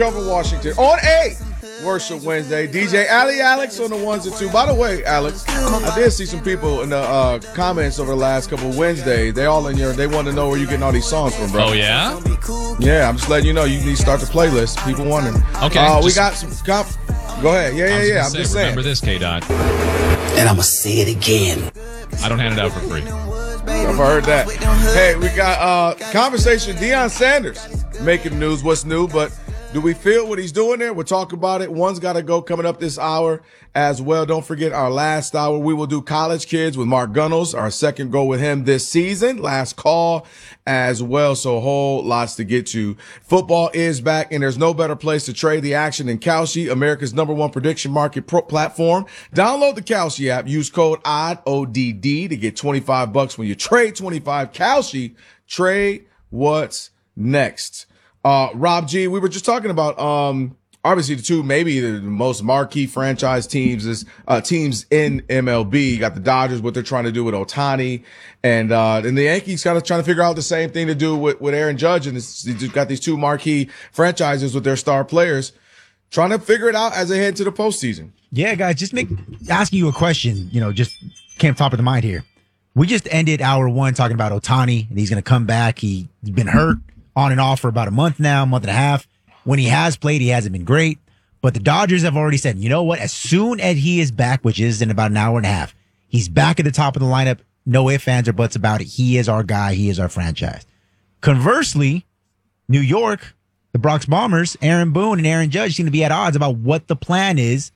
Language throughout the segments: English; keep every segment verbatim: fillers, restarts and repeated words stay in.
Over Washington on a Worship Wednesday. D J Ali Alex on the ones and two. By the way, Alex, I did see some people in the uh, comments over the last couple of Wednesdays. They all in your. They want to know where you're getting all these songs from, bro. Oh yeah, yeah. I'm just letting you know. You need to start the playlist. People wondering. Okay, uh, just, we got some. Comp- Go ahead. Yeah, yeah, yeah. I'm say, just saying. Remember this, K Dot. And I'm gonna say it again. I don't hand it out for free. I've heard that. Hey, we got uh, conversation. Deion Sanders making news. What's new? But do we feel what he's doing there? We'll talk about it. One's got to go coming up this hour as well. Don't forget our last hour. We will do College Kids with Mark Gunnels, our second go with him this season. Last call as well. So a whole lots to get to. Football is back, and there's no better place to trade the action than Kalshi, America's number one prediction market pro- platform. Download the Kalshi app. Use code O D D, O D D, to get twenty-five bucks when you trade twenty-five. Kalshi, trade what's next. Uh, Rob G, we were just talking about, um, obviously the two, maybe the most marquee franchise teams is, uh, teams in M L B. You got the Dodgers, what they're trying to do with Ohtani, and, uh, and the Yankees kind of trying to figure out the same thing to do with, with Aaron Judge. And it's, you've got these two marquee franchises with their star players trying to figure it out as they head to the postseason. Yeah, guys, just make, asking you a question, you know, just came top of the mind here. We just ended hour one talking about Ohtani, and he's going to come back. He's been hurt on and off for about a month now, month and a half. When he has played, he hasn't been great. But the Dodgers have already said, you know what? As soon as he is back, which is in about an hour and a half, he's back at the top of the lineup. No ifs, ands, or buts about it. He is our guy. He is our franchise. Conversely, New York, the Bronx Bombers, Aaron Boone and Aaron Judge seem to be at odds about what the plan is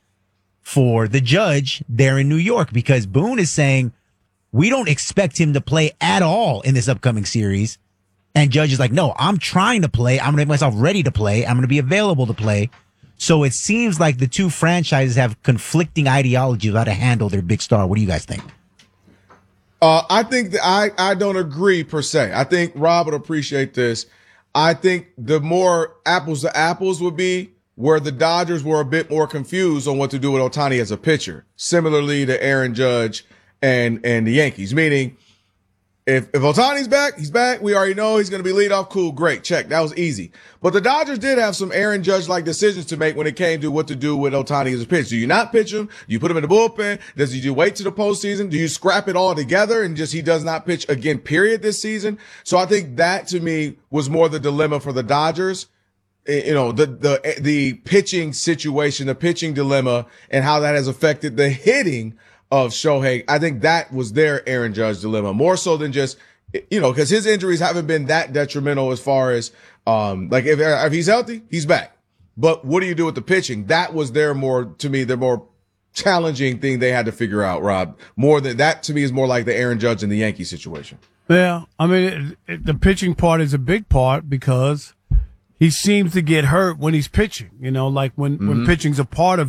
for the Judge there in New York, because Boone is saying, we don't expect him to play at all in this upcoming series. And Judge is like, no, I'm trying to play. I'm going to make myself ready to play. I'm going to be available to play. So it seems like the two franchises have conflicting ideologies of how to handle their big star. What do you guys think? Uh, I think that I, I don't agree per se. I think Rob would appreciate this. I think the more apples to apples would be where the Dodgers were a bit more confused on what to do with Ohtani as a pitcher, similarly to Aaron Judge and, and the Yankees, meaning If if Ohtani's back, he's back. We already know he's going to be leadoff. Cool, great, check. That was easy. But the Dodgers did have some Aaron Judge-like decisions to make when it came to what to do with Ohtani as a pitcher. Do you not pitch him? Do you put him in the bullpen? Does he do wait to the postseason? Do you scrap it all together and just he does not pitch again, period, this season? So I think that, to me, was more the dilemma for the Dodgers. You know, the the the pitching situation, the pitching dilemma, and how that has affected the hitting of Shohei. I think that was their Aaron Judge dilemma, more so than just, you know, because his injuries haven't been that detrimental as far as, um, like if, if he's healthy, he's back. But what do you do with the pitching? That was their more, to me, their more challenging thing they had to figure out, Rob. More than that, to me, is more like the Aaron Judge and the Yankees situation. Yeah, I mean, it, it, the pitching part is a big part because he seems to get hurt when he's pitching, you know, like when, mm-hmm. when pitching's a part of